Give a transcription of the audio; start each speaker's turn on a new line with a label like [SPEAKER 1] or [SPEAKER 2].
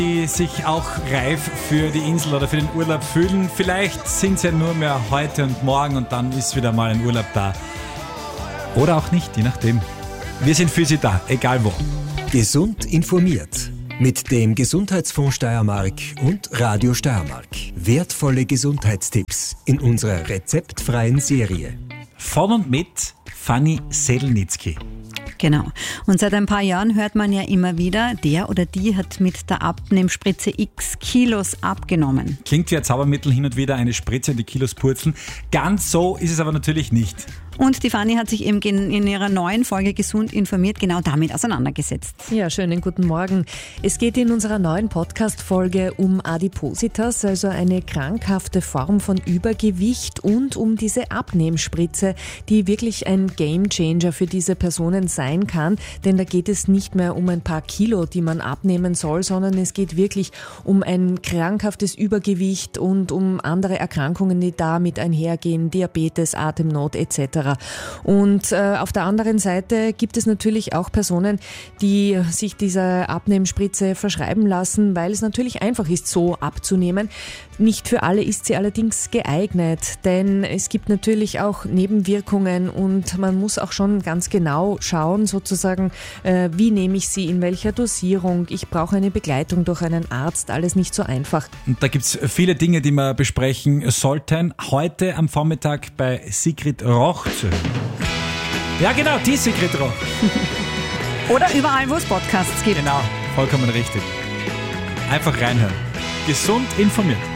[SPEAKER 1] die sich auch reif für die Insel oder für den Urlaub fühlen. Vielleicht sind es ja nur mehr heute und morgen und dann ist wieder mal ein Urlaub da. Oder auch nicht, je nachdem. Wir sind für Sie da, egal wo.
[SPEAKER 2] Gesund informiert. Mit dem Gesundheitsfonds Steiermark und Radio Steiermark. Wertvolle Gesundheitstipps in unserer rezeptfreien Serie.
[SPEAKER 1] Von und mit Fanny Selnitzky.
[SPEAKER 3] Genau. Und seit ein paar Jahren hört man ja immer wieder, der oder die hat mit der Abnehmspritze x Kilos abgenommen.
[SPEAKER 1] Klingt wie ein Zaubermittel, hin und wieder eine Spritze und die Kilos purzeln. Ganz so ist es aber natürlich nicht.
[SPEAKER 3] Und die Fanny hat sich eben in ihrer neuen Folge Gesund informiert genau damit auseinandergesetzt.
[SPEAKER 4] Ja, schönen guten Morgen. Es geht in unserer neuen Podcast-Folge um Adipositas, also eine krankhafte Form von Übergewicht, und um diese Abnehmspritze, die wirklich ein Gamechanger für diese Personen sein kann. Denn da geht es nicht mehr um ein paar Kilo, die man abnehmen soll, sondern es geht wirklich um ein krankhaftes Übergewicht und um andere Erkrankungen, die damit einhergehen, Diabetes, Atemnot etc. Und auf der anderen Seite gibt es natürlich auch Personen, die sich diese Abnehmspritze verschreiben lassen, weil es natürlich einfach ist, so abzunehmen. Nicht für alle ist sie allerdings geeignet, denn es gibt natürlich auch Nebenwirkungen und man muss auch schon ganz genau schauen, sozusagen, wie nehme ich sie, in welcher Dosierung. Ich brauche eine Begleitung durch einen Arzt, alles nicht so einfach.
[SPEAKER 1] Und da gibt es viele Dinge, die wir besprechen sollten. Heute am Vormittag bei Sigrid Roch zu hören. Ja genau, die Sigrid Roch.
[SPEAKER 3] Oder überall, wo es Podcasts gibt.
[SPEAKER 1] Genau, vollkommen richtig. Einfach reinhören. Gesund informiert.